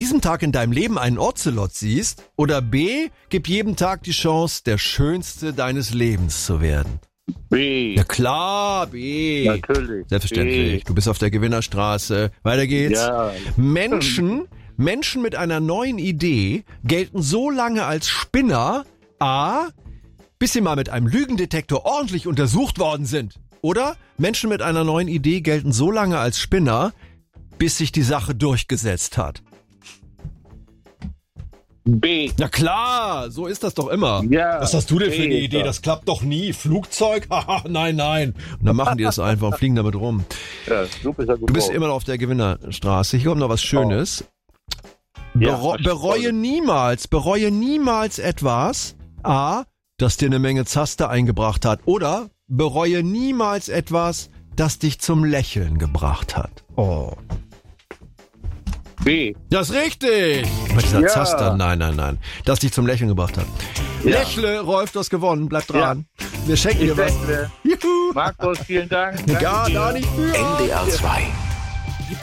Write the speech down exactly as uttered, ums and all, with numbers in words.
diesem Tag in deinem Leben einen Ocelot siehst. Oder B, gib jedem Tag die Chance, der Schönste deines Lebens zu werden. B. Ja klar, B. Natürlich. Selbstverständlich. B. Du bist auf der Gewinnerstraße. Weiter geht's. Ja. Menschen, Menschen mit einer neuen Idee gelten so lange als Spinner, A, bis sie mal mit einem Lügendetektor ordentlich untersucht worden sind. Oder Menschen mit einer neuen Idee gelten so lange als Spinner, bis sich die Sache durchgesetzt hat. B. Na klar, so ist das doch immer. Ja, Was hast du denn für eine B, Idee? ja. Das klappt doch nie. Flugzeug? Haha, nein, nein. Und dann machen die das einfach und fliegen damit rum. Ja, du bist ja gut Du bist drauf. immer noch auf der Gewinnerstraße. Hier kommt noch was Schönes. Ja, Bero- was bereue Tolles. niemals, bereue niemals etwas, A, das dir eine Menge Zaster eingebracht hat. Oder bereue niemals etwas, das dich zum Lächeln gebracht hat. Oh. B. Das ist richtig. Mit dieser Ja. Zaster, nein, nein, nein. Das dich zum Lächeln gebracht hat. Ja. Lächle, Rolf, du hast gewonnen. Bleib dran. Wir schenken Ich dir was. denke, Juhu. Markus, vielen Dank. Ja, Danke dir. da nicht für. N D R zwei.